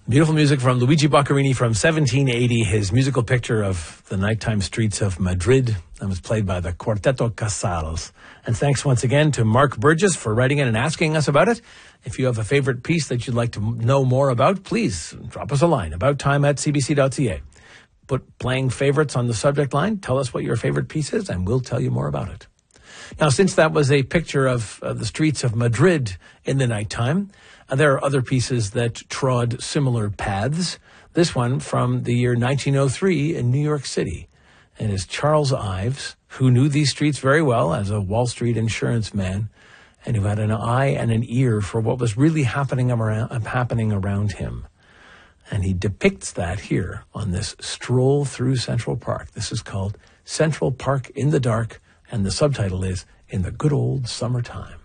Beautiful music from Luigi Boccherini from 1780, his musical picture of the nighttime streets of Madrid. That was played by the Quarteto Casals. And thanks once again to Mark Burgess for writing in and asking us about it. If you have a favorite piece that you'd like to know more about, please drop us a line, abouttime@cbc.ca. Put playing favorites on the subject line. Tell us what your favorite piece is, and we'll tell you more about it. Now, since that was a picture of the streets of Madrid in the nighttime, there are other pieces that trod similar paths. This one from the year 1903 in New York City. And is Charles Ives, who knew these streets very well as a Wall Street insurance man, and who had an eye and an ear for what was really happening around him. And he depicts that here on this stroll through Central Park. This is called Central Park in the Dark, and the subtitle is In the Good Old Summertime.